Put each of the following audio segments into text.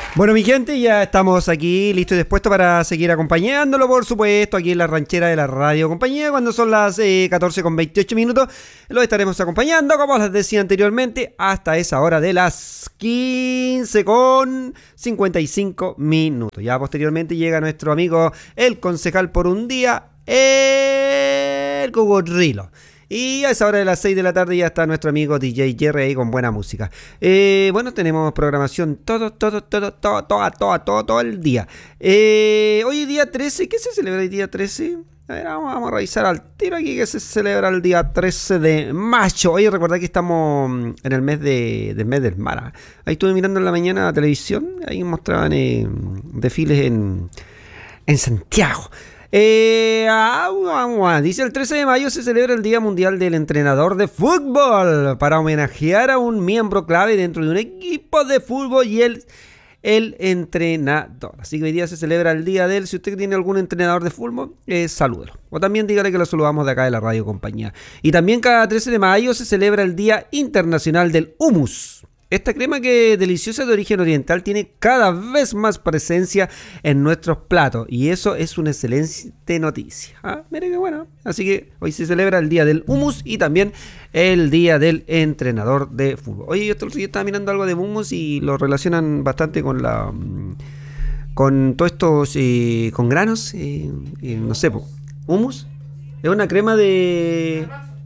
Bueno, mi gente, ya estamos aquí listos y dispuestos para seguir acompañándolo, por supuesto, aquí en la ranchera de la Radio Compañía, cuando son las 14:28 minutos. Los estaremos acompañando, como les decía anteriormente, hasta esa hora de las 15:55 minutos. Ya posteriormente llega nuestro amigo, el concejal por un día, el Cocodrilo. Y a esa hora de las 6 de la tarde ya está nuestro amigo DJ Jerry ahí con buena música. Bueno, tenemos programación todo el día. Hoy día 13, ¿qué se celebra el día 13? A ver, vamos a revisar al tiro aquí que se celebra el día 13 de mayo. Oye, recordad que estamos en el mes del mar. Ahí estuve mirando en la mañana la televisión, ahí mostraban desfiles en Santiago. Dice: el 13 de mayo se celebra el Día Mundial del Entrenador de Fútbol para homenajear a un miembro clave dentro de un equipo de fútbol y el entrenador. Así que hoy día se celebra el día de él. Si usted tiene algún entrenador de fútbol, salúdelo. O también dígale que lo saludamos de acá de la Radio Compañía. Y también cada 13 de mayo se celebra el Día Internacional del Hummus. Esta crema que deliciosa de origen oriental tiene cada vez más presencia en nuestros platos y eso es una excelente noticia. Mire qué bueno. Así que hoy se celebra el Día del Hummus y también el Día del Entrenador de Fútbol. Oye, yo estaba mirando algo de hummus y lo relacionan bastante con todos estos con granos, no sé, hummus. Es una crema de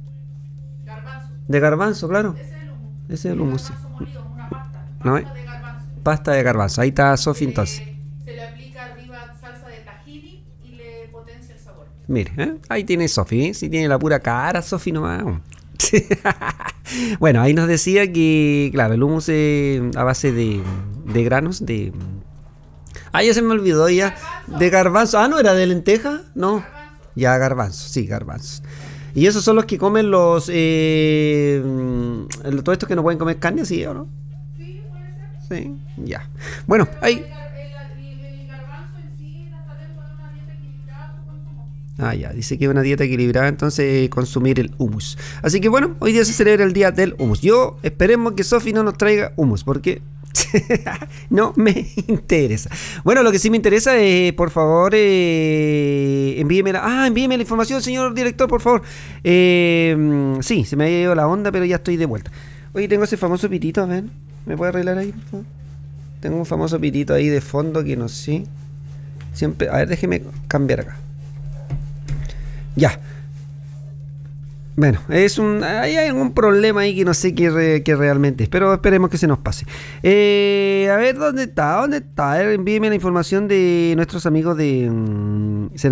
garbanzo, claro. Ese es el hummus. ¿No es? Pasta de garbanzo. Ahí está Sofi entonces. Se le aplica arriba salsa de tahini y le potencia el sabor. Mire, ahí tiene Sofi, Si tiene la pura cara, Sofi nomás. Bueno, ahí nos decía que, claro, el hummus a base de granos, ya se me olvidó ya. De garbanzo. ¿No era de lenteja? No. Garbanzo. Ya, garbanzo, sí, garbanzo. Y esos son los que comen los... todos estos que no pueden comer carne, ¿sí o no? Sí, puede ser. Sí, ya. Bueno, ahí... El garbanzo en sí está dentro de una dieta equilibrada su consumo. Ya, dice que es una dieta equilibrada, entonces consumir el hummus. Así que bueno, hoy día se celebra el Día del Hummus. Esperemos que Sofi no nos traiga hummus, porque... no me interesa. Bueno, lo que sí me interesa es, por favor, envíeme la información, señor director, por favor. Sí, se me ha ido la onda, pero ya estoy de vuelta. Oye, tengo ese famoso pitito, a ver, ¿me puede arreglar ahí, por favor? Tengo un famoso pitito ahí de fondo que no sé. Siempre, a ver, déjeme cambiar acá. Ya. Bueno, hay algún problema ahí que no sé qué realmente es, pero esperemos que se nos pase. A ver, ¿dónde está? A ver, envíeme la información de nuestros amigos de... no se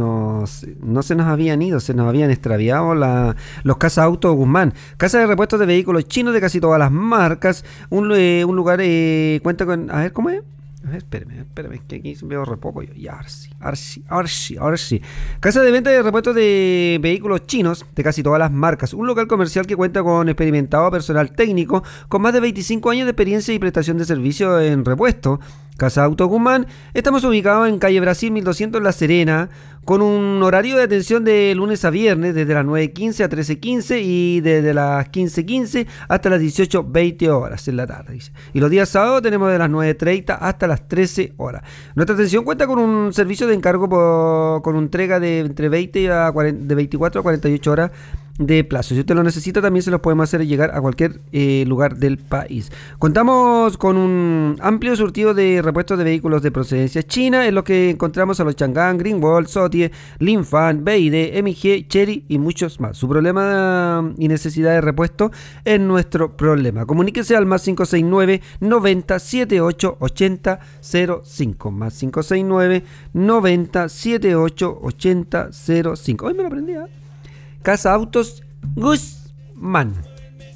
nos habían ido, se nos habían extraviado los Casa Auto Guzmán. Casa de repuestos de vehículos chinos de casi todas las marcas. Un lugar cuenta con... A ver, ¿cómo es? A ver, espérame, que aquí veo re poco yo. Y ahora sí. Casa de venta de repuestos de vehículos chinos de casi todas las marcas. Un local comercial que cuenta con experimentado personal técnico con más de 25 años de experiencia y prestación de servicio en repuesto. Casa Auto Guzmán. Estamos ubicados en calle Brasil 1200 La Serena, con un horario de atención de lunes a viernes desde las 9:15 a 13:15 y desde las 15:15 hasta las 18:20 horas en la tarde, dice. Y los días sábados tenemos de las 9:30 hasta las 13 horas. Nuestra atención cuenta con un servicio de encargo con entrega de entre 24 a 48 horas de plazo. Si usted lo necesita, también se los podemos hacer llegar a cualquier lugar del país. Contamos con un amplio surtido de repuestos de vehículos de procedencia china, en los que encontramos a los Chang'an, Greenwald, Sotie, Linfan, BYD, MG, Chery y muchos más. Su problema y necesidad de repuesto es nuestro problema. Comuníquese al más 569 90 78 80 05. Más 569 90 78 80 05. Hoy me lo aprendí, Casa Autos Guzmán.